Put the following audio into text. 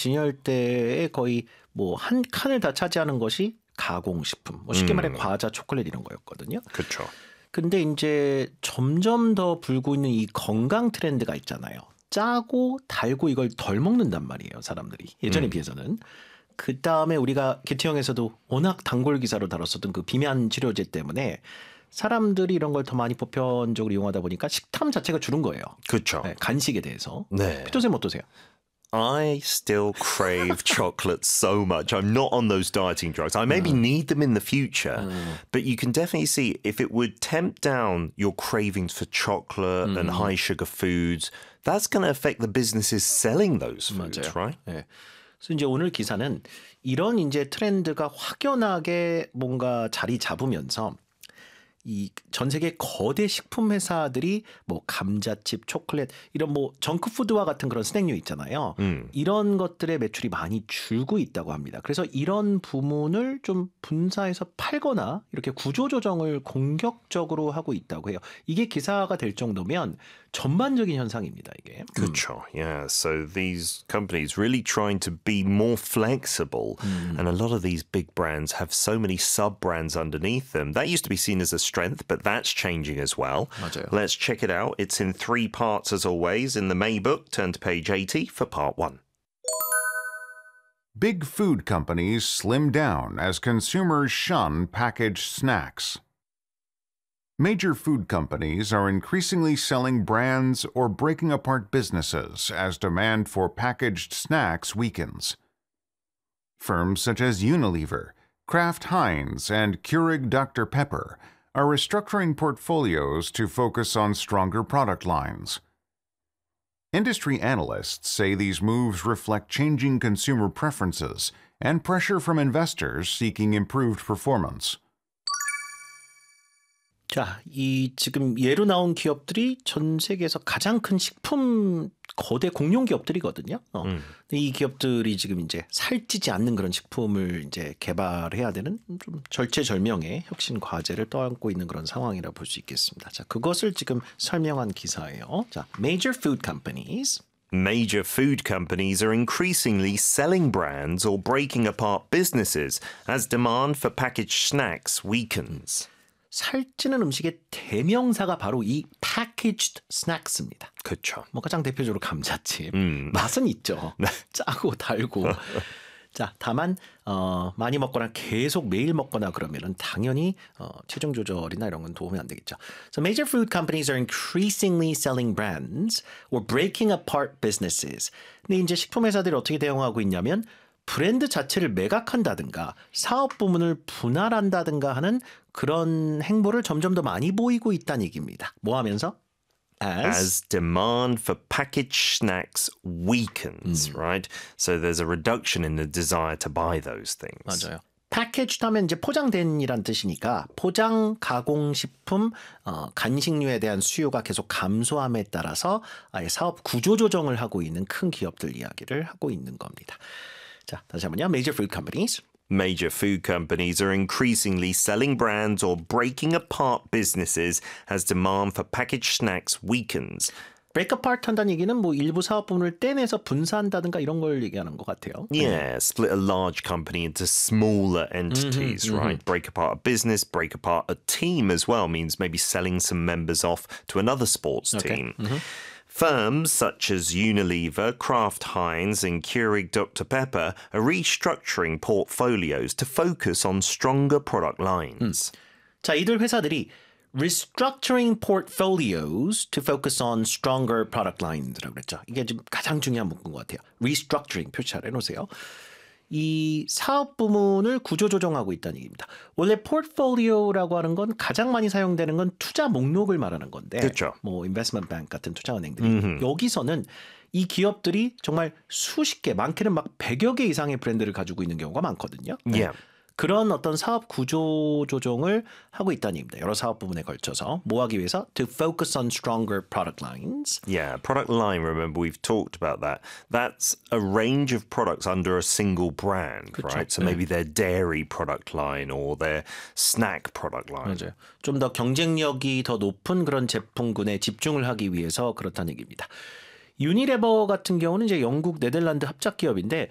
진열대에 거의 뭐 한 칸을 다 차지하는 것이 가공식품, 뭐 쉽게 말해 과자, 초콜릿 이런 거였거든요. 그렇죠. 근데 이제 점점 더 불고 있는 이 건강 트렌드가 있잖아요. 짜고 달고 이걸 덜 먹는단 말이에요, 사람들이. 예전에 비해서는. 그 다음에 우리가 게티형에서도 워낙 단골 기사로 다뤘었던 그 비만 치료제 때문에 사람들이 이런 걸 더 많이 보편적으로 이용하다 보니까 식탐 자체가 줄은 거예요. 그렇죠. 네, 간식에 대해서. 네. 피터쌤 어떠세요? I still crave chocolate so much. I'm not on those dieting drugs. I maybe need them in the future, but you can definitely see if it would tempt down your cravings for chocolate and high sugar foods, that's going to affect the businesses selling those foods, 맞아요. right? 네. 그래서 이제 오늘 기사는 이런 이제 트렌드가 확연하게 뭔가 자리 잡으면서 이 전 세계 거대 식품 회사들이 뭐 감자칩, 초콜릿 이런 뭐 정크푸드와 같은 그런 스낵류 있잖아요. 이런 것들의 매출이 많이 줄고 있다고 합니다. 그래서 이런 부문을 좀 분사해서 팔거나 이렇게 구조조정을 공격적으로 하고 있다고 해요. 이게 기사가 될 정도면 전반적인 현상입니다, 이게. 그렇죠. Yeah. So these companies really trying to be more flexible, and a lot of these big brands have so many sub-brands underneath them. That used to be seen as a strength, but that's changing as well. 맞아요. Let's check it out. It's in 3 parts as always in the May book. Turn to page 80 for part 1. Big food companies slim down as consumers shun packaged snacks. Major food companies are increasingly selling brands or breaking apart businesses as demand for packaged snacks weakens. Firms such as Unilever, Kraft Heinz, and Keurig Dr. Pepper are restructuring portfolios to focus on stronger product lines. Industry analysts say these moves reflect changing consumer preferences and pressure from investors seeking improved performance. 자, 이 지금 예로 나온 기업들이 전 세계에서 가장 큰 식품 거대 공룡 기업들이거든요. 근데 이 기업들이 지금 이제 살찌지 않는 그런 식품을 이제 개발해야 되는 좀 절체절명의 혁신 과제를 떠안고 있는 그런 상황이라 볼 수 있겠습니다. 자, 그것을 지금 설명한 기사예요. 자, major food companies. Major food companies are increasingly selling brands or breaking apart businesses as demand for packaged snacks weakens. 살찌는 음식의 대명사가 바로 이 packaged snacks입니다. 그렇죠. 뭐 가장 대표적으로 감자칩. 맛은 있죠. 짜고 달고. 자, 다만 많이 먹거나 계속 매일 먹거나 그러면은 당연히 체중 조절이나 이런 건 도움이 안 되겠죠. So major food companies are increasingly selling brands or breaking apart businesses. 근데 이제 식품 회사들이 어떻게 대응하고 있냐면 브랜드 자체를 매각한다든가 사업 부문을 분할한다든가 하는 그런 행보를 점점 더 많이 보이고 있다는 얘기입니다. 뭐 하면서? As demand for packaged snacks weakens, right? So there's a reduction in the desire to buy those things. 맞아요. packaged 하면 이제 포장된이란 뜻이니까 포장, 가공식품, 간식류에 대한 수요가 계속 감소함에 따라서 아예 사업 구조 조정을 하고 있는 큰 기업들 이야기를 하고 있는 겁니다. 자, 다시 한번요. Major food companies. Major food companies are increasingly selling brands or breaking apart businesses as demand for packaged snacks weakens. break apart 한다는 얘기는 뭐 일부 사업 부문을 떼내서 분사한다든가 이런 걸 얘기하는 것 같아요. Yeah, split a large company into smaller entities, right? Break apart a business, break apart a team as well means maybe selling some members off to another sports team. Firms such as Unilever, Kraft Heinz, and Keurig Dr. Pepper are restructuring portfolios to focus on stronger product lines. 자, 이들 회사들이 restructuring portfolios to focus on stronger product lines라고 그랬죠. 이게 지금 가장 중요한 문구인 것 같아요. restructuring 표시 잘 해놓으세요. 이 사업 부문을 구조조정하고 있다는 얘기입니다. 원래 포트폴리오라고 하는 건 가장 많이 사용되는 건 투자 목록을 말하는 건데 그렇죠. 뭐 인베스트먼트 뱅크 같은 투자은행들이 여기서는 이 기업들이 정말 수십 개, 많게는 막 100여 개 이상의 브랜드를 가지고 있는 경우가 많거든요. Yeah. 그런 어떤 사업 구조 조정을 하고 있다는 얘기입니다. 여러 사업 부문에 걸쳐서 뭐 하기 위해서 to focus on stronger product lines. Yeah, product line, remember we've talked about that. That's a range of products under a single brand, 그쵸. right? So maybe their dairy product line or their snack product line. 맞아요. 좀 더 경쟁력이 더 높은 그런 제품군에 집중을 하기 위해서 그렇다는 얘기입니다. 유니레버 같은 경우는 이제 영국, 네덜란드 합작 기업인데